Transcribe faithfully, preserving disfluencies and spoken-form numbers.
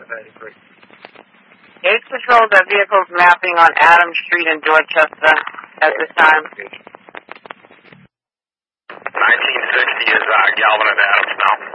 Eight patrols have vehicles mapping on Adams Street in Dorchester at this time. nineteen sixty is uh, Galvin and Adams now.